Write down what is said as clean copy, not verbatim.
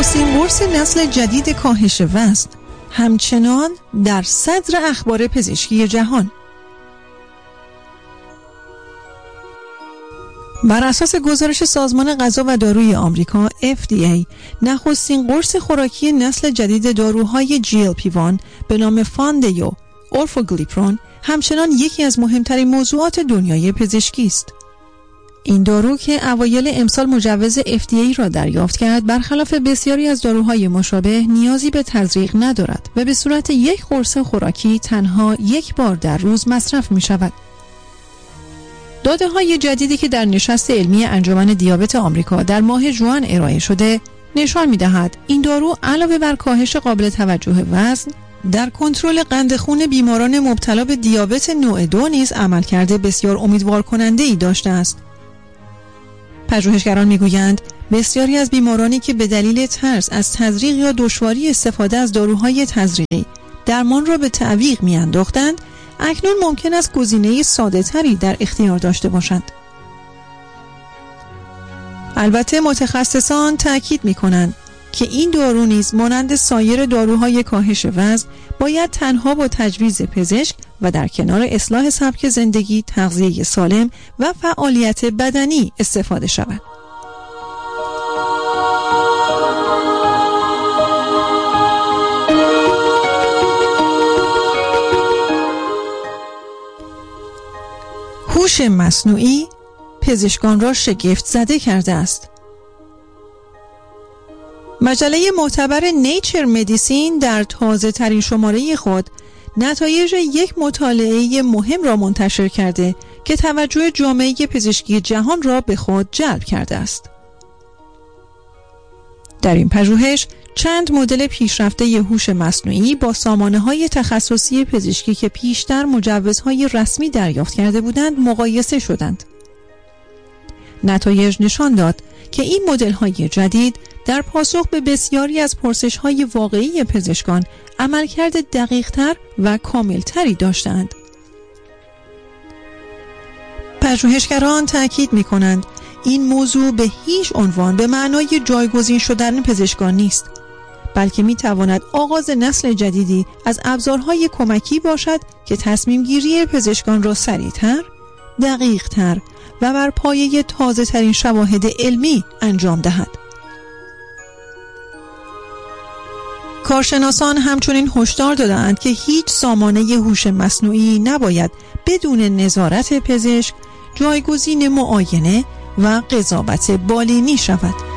نخستین قرص نسل جدید کاهش وزن همچنان در صدر اخبار پزشکی جهان. بر اساس گزارش سازمان غذا و داروی آمریکا FDA، نخستین قرص خوراکی نسل جدید داروهای GLP-1 به نام فاندیو اورفوگلیپرون همچنان یکی از مهمترین موضوعات دنیای پزشکی است. این دارو که اوایل امسال مجوز FDA را دریافت کرد، برخلاف بسیاری از داروهای مشابه نیازی به تزریق ندارد و به صورت یک قرص خوراکی تنها یک بار در روز مصرف می شود. داده‌های جدیدی که در نشست علمی انجمن دیابت آمریکا در ماه ژوئن ارائه شده نشان می‌دهد این دارو علاوه بر کاهش قابل توجه وزن، در کنترل قند خون بیماران مبتلا به دیابت نوع 2 نیز عملکرد بسیار امیدوار کننده‌ای داشته است. پژوهشگران می‌گویند بسیاری از بیمارانی که به دلیل ترس از تزریق یا دشواری استفاده از داروهای تزریقی درمان را به تعویق می‌انداختند، اکنون ممکن است گزینه‌ای ساده‌تری در اختیار داشته باشند. البته متخصصان تأکید می‌کنند که این دارو نیز مانند سایر داروهای کاهش وزن باید تنها با تجویز پزشک و در کنار اصلاح سبک زندگی، تغذیه سالم و فعالیت بدنی استفاده شود. هوش مصنوعی پزشکان را شگفت زده کرده است. مجله معتبر نیچر مدیسین در تازه ترین شماره خود نتایج یک مطالعه مهم را منتشر کرده که توجه جامعه پزشکی جهان را به خود جلب کرده است. در این پژوهش چند مدل پیشرفته هوش مصنوعی با سامانه‌های تخصصی پزشکی که پیشتر مجوزهای رسمی دریافت کرده بودند مقایسه شدند. نتایج نشان داد که این مدل‌های جدید در پاسخ به بسیاری از پرسش‌های واقعی پزشکان عملکرد دقیق‌تر و کامل‌تری داشتند. پژوهشگران تأکید می‌کنند این موضوع به هیچ عنوان به معنای جایگزین شدن پزشکان نیست، بلکه می‌تواند آغاز نسل جدیدی از ابزارهای کمکی باشد که تصمیم گیری پزشکان را سریع‌تر، دقیق‌تر و بر پایه تازه‌ترین شواهد علمی انجام دهد. کارشناسان همچنین هشدار دادند که هیچ سامانه هوش مصنوعی نباید بدون نظارت پزشک جایگزین معاینه و قضاوت بالینی شود.